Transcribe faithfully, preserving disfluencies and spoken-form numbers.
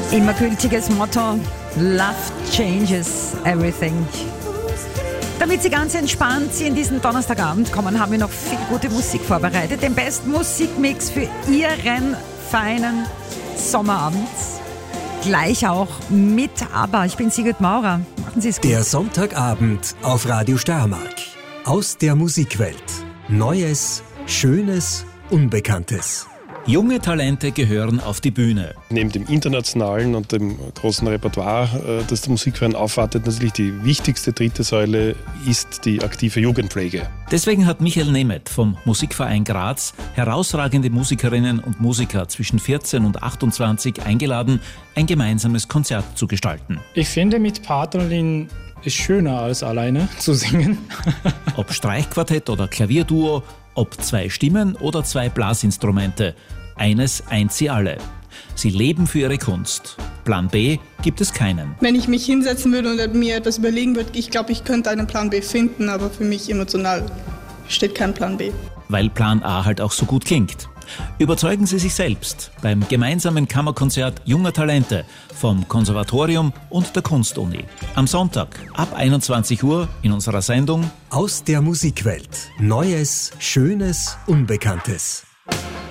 Immer gültiges Motto: Love changes everything. Damit Sie ganz entspannt in diesen Donnerstagabend kommen, haben wir noch viel gute Musik vorbereitet. Den besten Musikmix für Ihren feinen Sommerabend. Gleich auch mit ABBA. Ich bin Sigrid Maurer. Machen Sie es gut. Der Sonntagabend auf Radio Steiermark. Aus der Musikwelt. Neues, Schönes, Unbekanntes. Junge Talente gehören auf die Bühne. Neben dem internationalen und dem großen Repertoire, das der Musikverein aufwartet, natürlich die wichtigste dritte Säule ist die aktive Jugendpflege. Deswegen hat Michael Nemeth vom Musikverein Graz herausragende Musikerinnen und Musiker zwischen vierzehn und achtundzwanzig eingeladen, ein gemeinsames Konzert zu gestalten. Ich finde, mit Partnerin ist schöner als alleine zu singen. Ob Streichquartett oder Klavierduo, ob zwei Stimmen oder zwei Blasinstrumente. Eines eint sie alle. Sie leben für ihre Kunst. Plan B gibt es keinen. Wenn ich mich hinsetzen würde und mir etwas überlegen würde, ich glaube, ich könnte einen Plan B finden, aber für mich emotional steht kein Plan B. Weil Plan A halt auch so gut klingt. Überzeugen Sie sich selbst beim gemeinsamen Kammerkonzert junger Talente vom Konservatorium und der Kunstuni. Am Sonntag ab einundzwanzig Uhr in unserer Sendung Aus der Musikwelt. Neues, Schönes, Unbekanntes.